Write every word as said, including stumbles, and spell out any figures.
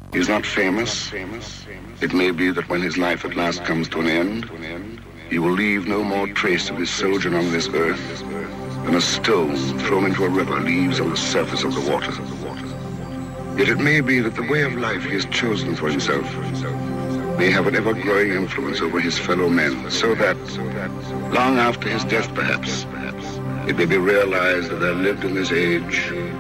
He is not famous. It may be that when his life at last comes to an end, he will leave no more trace of his sojourn on this earth than a stone thrown into a river leaves on the surface of the water. Yet it may be that the way of life he has chosen for himself may have an ever-growing influence over his fellow men, so that, long after his death perhaps, it may be realized that there lived in this age